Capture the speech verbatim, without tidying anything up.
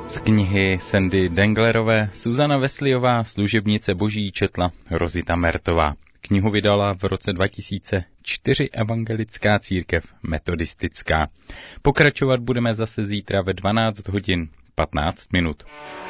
Z knihy Sandy Denglerové Suzana Wesleyová, služebnice boží, četla Rozita Mertová. Knihu vydala v roce dva tisíce čtyři Evangelická církev metodistická. Pokračovat budeme zase zítra ve dvanáct hodin patnáct minut.